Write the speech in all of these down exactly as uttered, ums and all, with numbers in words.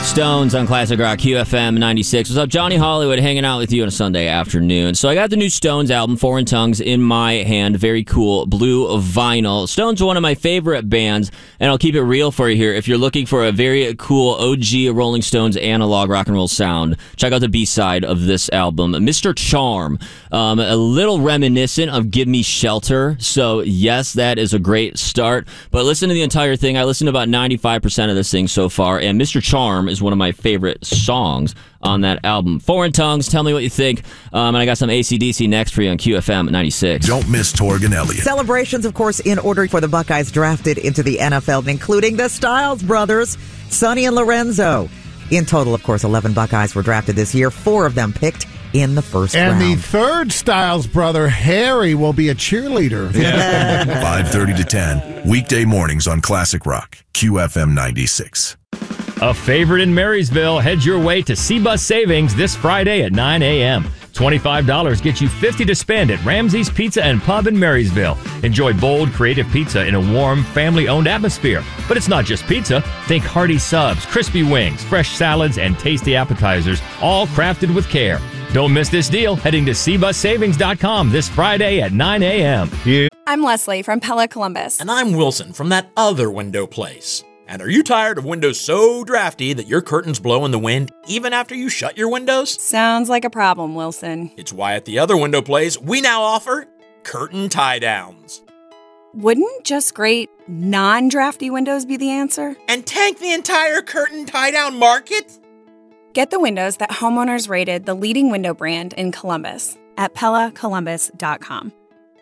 Stones on Classic Rock Q F M ninety-six. What's up, Johnny Hollywood, hanging out with you on a Sunday afternoon. So I got the new Stones album, Foreign Tongues, in my hand. Very cool blue vinyl. Stones are one of my favorite bands, and I'll keep it real for you here. If you're looking for a very cool O G Rolling Stones analog rock and roll sound, check out the B-side of this album, Mister Charm. Um, a little reminiscent of Give Me Shelter. So yes, that is a great start. But listen to the entire thing. I listened to about ninety-five percent of this thing so far, and Mister Charm is one of my favorite songs on that album. Foreign Tongues, tell me what you think. Um, and I got some A C D C next for you on Q F M ninety-six. Don't miss Torg and Elliott. Celebrations, of course, in order for the Buckeyes drafted into the N F L, including the Styles brothers, Sonny and Lorenzo. In total, of course, eleven Buckeyes were drafted this year. Four of them picked in the first and round. And the third Styles brother, Harry, will be a cheerleader. Yeah. five thirty to ten, weekday mornings on Classic Rock, Q F M ninety-six. A favorite in Marysville heads your way to C-Bus Savings this Friday at nine a.m. twenty-five dollars gets you fifty dollars to spend at Ramsey's Pizza and Pub in Marysville. Enjoy bold, creative pizza in a warm, family-owned atmosphere. But it's not just pizza. Think hearty subs, crispy wings, fresh salads, and tasty appetizers, all crafted with care. Don't miss this deal heading to C bus savings dot com this Friday at nine a.m. Yeah. I'm Leslie from Pella Columbus. And I'm Wilson from that other window place. And are you tired of windows so drafty that your curtains blow in the wind even after you shut your windows? Sounds like a problem, Wilson. It's why at the other window place, we now offer curtain tie-downs. Wouldn't just great non-drafty windows be the answer? And tank the entire curtain tie-down market? Get the windows that homeowners rated the leading window brand in Columbus at Pella Columbus dot com.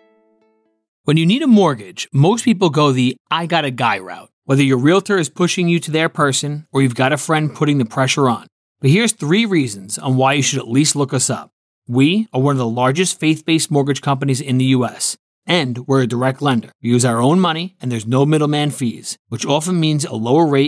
When you need a mortgage, most people go the I got a guy route. Whether your realtor is pushing you to their person or you've got a friend putting the pressure on. But here's three reasons on why you should at least look us up. We are one of the largest faith-based mortgage companies in the U S, and we're a direct lender. We use our own money, and there's no middleman fees, which often means a lower rate